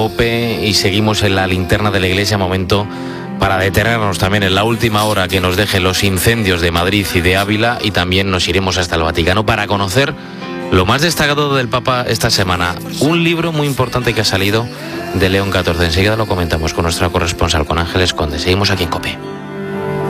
COPE y seguimos en la linterna de la iglesia. Momento para detenernos también en la última hora que nos dejen los incendios de Madrid y de Ávila, y también nos iremos hasta el Vaticano para conocer lo más destacado del Papa esta semana. Un libro muy importante que ha salido de León XIV. Enseguida lo comentamos con nuestra corresponsal, con Ángeles Conde. Seguimos aquí en COPE.